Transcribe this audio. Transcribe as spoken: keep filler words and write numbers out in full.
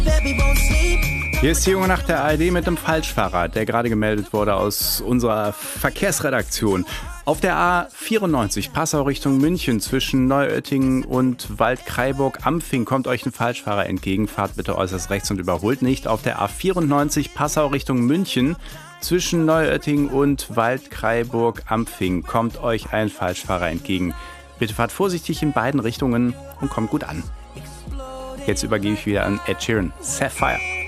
Hier ist die Junge Nacht der A R D mit dem Falschfahrer, der gerade gemeldet wurde aus unserer Verkehrsredaktion. Auf der A vierundneunzig Passau Richtung München zwischen Neuöttingen und Waldkraiburg-Ampfing kommt euch ein Falschfahrer entgegen. Fahrt bitte äußerst rechts und überholt nicht. Auf der A vierundneunzig Passau Richtung München zwischen Neuöttingen und Waldkraiburg-Ampfing kommt euch ein Falschfahrer entgegen. Bitte fahrt vorsichtig in beiden Richtungen und kommt gut an. Jetzt übergebe ich wieder an Ed Sheeran. Sapphire.